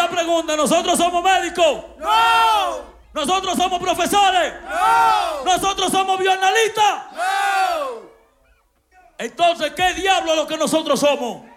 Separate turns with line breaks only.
pregunta, ¿nosotros somos médicos?
¡No!
¿Nosotros somos profesores?
¡No!
¿Nosotros somos bioanalistas?
¡No!
Entonces, ¿qué diablo es lo que nosotros somos?